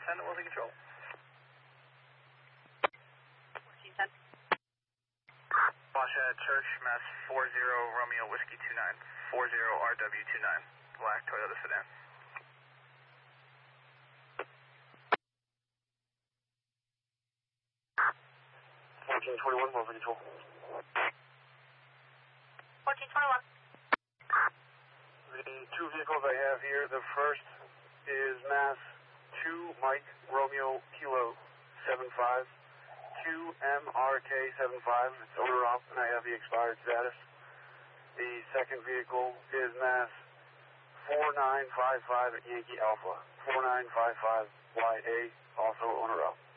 10 Wilson Control. 1410. Washoe Church, Mass 40 Romeo Whiskey 29, 40 RW29, black Toyota sedan. Wilson Control. 1421. The two vehicles I have here, the first is Mass 2 Mike Romeo Kilo 75, 2 MRK 75, it's owner op, and I have the expired status. The second vehicle is Mass 4955 Yankee Alpha, 4955 YA, also owner op.